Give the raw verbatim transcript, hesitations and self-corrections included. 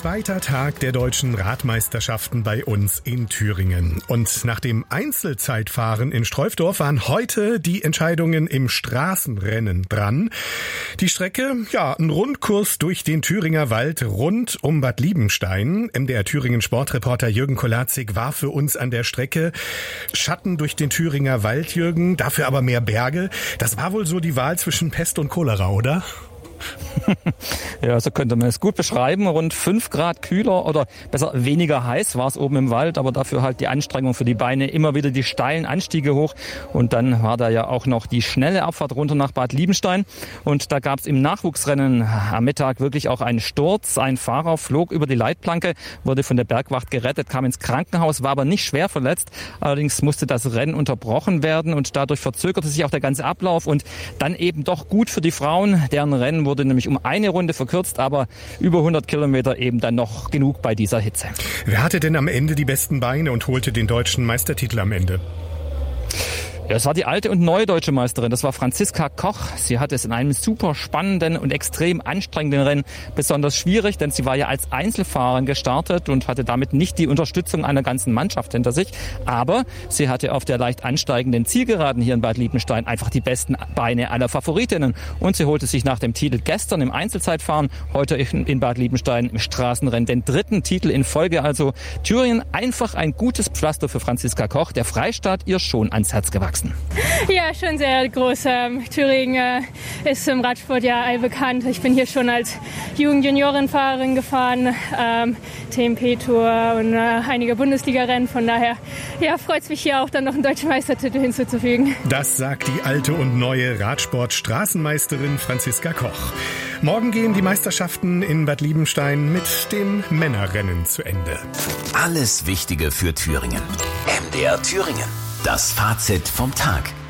Zweiter Tag der deutschen Radmeisterschaften bei uns in Thüringen. Und nach dem Einzelzeitfahren in Streufdorf waren heute die Entscheidungen im Straßenrennen dran. Die Strecke, ja, ein Rundkurs durch den Thüringer Wald rund um Bad Liebenstein. M D R Thüringen Sportreporter Jürgen Kolatzig war für uns an der Strecke. Schatten durch den Thüringer Wald, Jürgen, dafür aber mehr Berge. Das war wohl so die Wahl zwischen Pest und Cholera, oder? Ja, so könnte man es gut beschreiben. Rund fünf Grad kühler oder besser weniger heiß war es oben im Wald, aber dafür halt die Anstrengung für die Beine, immer wieder die steilen Anstiege hoch. Und dann war da ja auch noch die schnelle Abfahrt runter nach Bad Liebenstein. Und da gab es im Nachwuchsrennen am Mittag wirklich auch einen Sturz. Ein Fahrer flog über die Leitplanke, wurde von der Bergwacht gerettet, kam ins Krankenhaus, war aber nicht schwer verletzt. Allerdings musste das Rennen unterbrochen werden und dadurch verzögerte sich auch der ganze Ablauf. Und dann eben doch gut für die Frauen, deren Rennen wurde nämlich um eine Runde verkürzt, aber über hundert Kilometer eben dann noch genug bei dieser Hitze. Wer hatte denn am Ende die besten Beine und holte den deutschen Meistertitel am Ende? Ja, es war die alte und neue deutsche Meisterin. Das war Franziska Koch. Sie hatte es in einem super spannenden und extrem anstrengenden Rennen besonders schwierig, denn sie war ja als Einzelfahrerin gestartet und hatte damit nicht die Unterstützung einer ganzen Mannschaft hinter sich. Aber sie hatte auf der leicht ansteigenden Zielgeraden hier in Bad Liebenstein einfach die besten Beine aller Favoritinnen. Und sie holte sich nach dem Titel gestern im Einzelzeitfahren, heute in Bad Liebenstein im Straßenrennen den dritten Titel in Folge. Also Thüringen einfach ein gutes Pflaster für Franziska Koch. Der Freistaat ihr schon ans Herz gewachsen. Ja, schon sehr groß. Ähm, Thüringen äh, ist im Radsport ja allbekannt. Ich bin hier schon als Jugend-Juniorenfahrerin gefahren, ähm, T M P-Tour und äh, einige Bundesliga-Rennen. Von daher ja, freut es mich hier auch, dann noch einen deutschen Meistertitel hinzuzufügen. Das sagt die alte und neue Radsport-Straßenmeisterin Franziska Koch. Morgen gehen die Meisterschaften in Bad Liebenstein mit dem Männerrennen zu Ende. Alles Wichtige für Thüringen. M D R Thüringen. Das Fazit vom Tag.